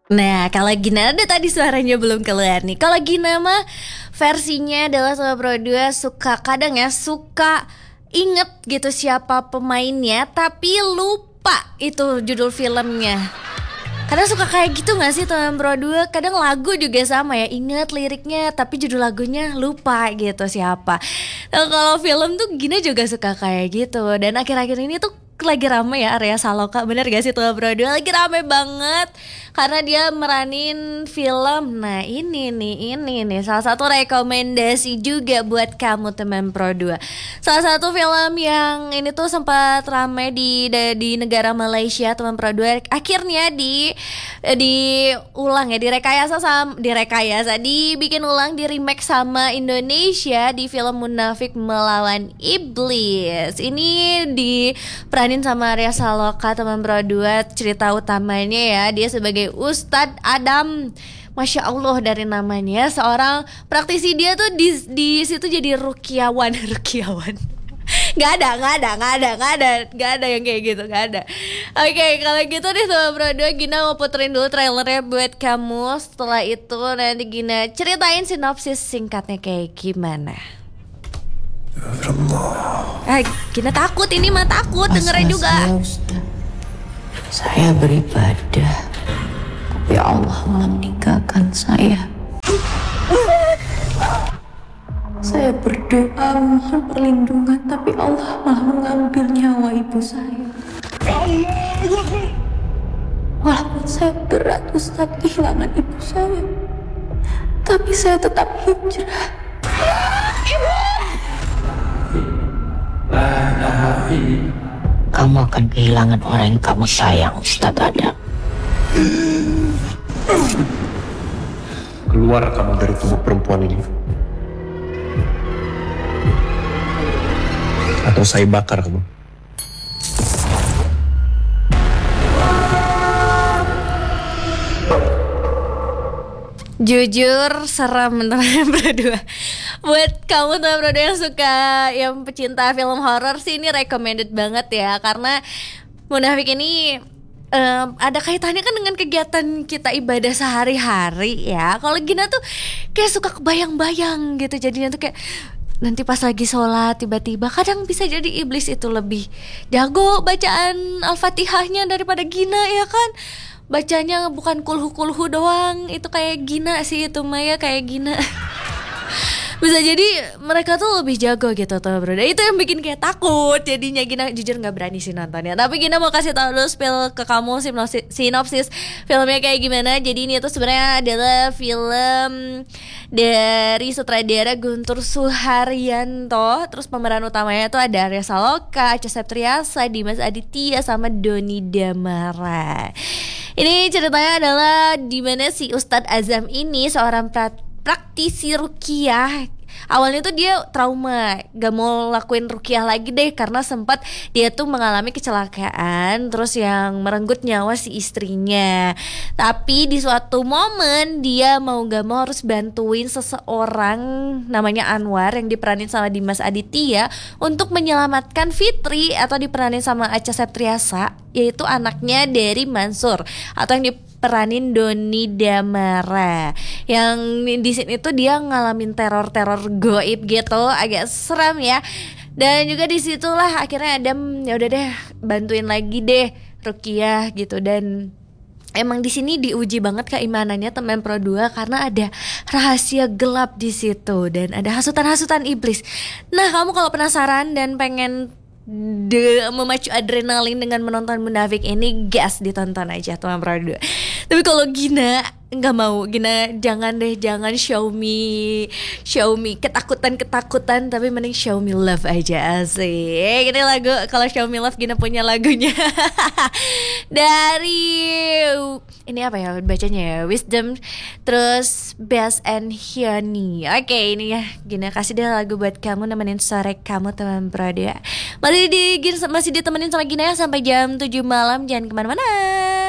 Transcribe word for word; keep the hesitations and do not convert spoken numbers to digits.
Nah, kalau Gina ada tadi suaranya belum keluar nih. Kalau Gina mah versinya adalah sama Pro dua suka kadang ya suka inget gitu siapa pemainnya tapi lupa itu judul filmnya. Kadang suka kayak gitu gak sih teman Pro dua? Kadang lagu juga sama ya, inget liriknya tapi judul lagunya lupa gitu siapa. Nah, kalau film tuh Gina juga suka kayak gitu. Dan akhir-akhir ini tuh lagi rame ya Arya Saloka, bener gak sih teman Pro dua? Lagi rame banget karena dia meranin film. Nah ini nih, ini nih salah satu rekomendasi juga buat kamu teman Pro dua. Salah satu film yang ini tuh sempat rame di di negara Malaysia teman Pro dua, akhirnya di diulang ya, direkayasa sama direkayasa dibikin ulang, di remake sama Indonesia di film Munafik Melawan Iblis. Ini diperanin sama Arya Saloka teman Pro dua. Cerita utamanya ya, dia sebagai Ustadz Adam. Masya Allah dari namanya, seorang praktisi. Dia tuh di di situ jadi rukiawan, rukiawan. Gak ada, gak ada, gak ada, gak ada, gak ada yang kayak gitu, gak ada. Oke, okay, kalau gitu nih teman Pro dua, Gina mau puterin dulu trailernya buat kamu. Setelah itu nanti Gina ceritain sinopsis singkatnya kayak gimana. Ah, Gina takut, ini mah takut dengerin juga. Saya, saya beribadah, tapi Allah malah meninggalkan saya. Saya berdoa mohon perlindungan, tapi Allah malah mengambil nyawa ibu saya. Walaupun saya berat Ustaz kehilangan ibu saya, tapi saya tetap hijrah. Kamu akan kehilangan orang yang kamu sayang, Ustaz Adam. Keluar kamu dari tubuh perempuan ini, atau saya bakar kamu. Jujur seram teman Pro dua. Buat kamu teman Pro dua yang suka, yang pecinta film horor sih, ini recommended banget ya. Karena Munafik ini um, ada kaitannya kan dengan kegiatan kita ibadah sehari-hari ya. Kalau Gina tuh kayak suka kebayang-bayang gitu. Jadinya tuh kayak nanti pas lagi sholat tiba-tiba kadang bisa jadi iblis itu lebih jago bacaan Al-Fatihahnya daripada Gina ya kan. Bacanya bukan kulhu-kulhu doang, itu kayak Gina sih, itu Maya kayak Gina. Bisa jadi mereka tuh lebih jago gitu tuh bro. Itu yang bikin kayak takut. Jadinya Gina jujur gak berani sih nontonnya. Tapi Gina mau kasih tahu dulu spill ke kamu sinopsis, sinopsis filmnya kayak gimana. Jadi ini tuh sebenarnya adalah film dari sutradara Guntur Suharyanto. Terus pemeran utamanya tuh ada Arya Saloka, Acha Septriasa, Dimas Aditya, sama Doni Damara. Ini ceritanya adalah dimana si Ustadz Azam ini seorang pra- praktisi ruqyah. Awalnya tuh dia trauma, gak mau lakuin ruqyah lagi deh karena sempat dia tuh mengalami kecelakaan terus yang merenggut nyawa si istrinya. Tapi di suatu momen dia mau gak mau harus bantuin seseorang namanya Anwar yang diperanin sama Dimas Aditya untuk menyelamatkan Fitri atau diperanin sama Acha Septriasa, yaitu anaknya dari Mansur atau yang diperanin Doni Damara. Yang di sini tuh dia ngalamin teror-teror goib gitu, agak seram ya. Dan juga disitulah akhirnya Adam ya udah deh bantuin lagi deh ruqyah gitu. Dan emang di sini diuji banget keimanannya teman Pro dua karena ada rahasia gelap di situ dan ada hasutan-hasutan iblis. Nah, kamu kalau penasaran dan pengen de memacu adrenalin dengan menonton Munafik ini, gas ditonton aja teman Pro dua. Tapi kalau Gina nggak mau, Gina jangan deh, jangan show me show me ketakutan-ketakutan, tapi mending show me love aja. Asik. Ini lagu, kalau show me love Gina punya lagunya. Dari ini apa ya bacanya ya, Wisdom, terus Bass and Hyuni. Oke, ini ya Gina kasih deh lagu buat kamu nemenin sore kamu teman Pro dua. Masih di masih ditemenin sama Gina ya sampai jam tujuh malam, jangan kemana-mana.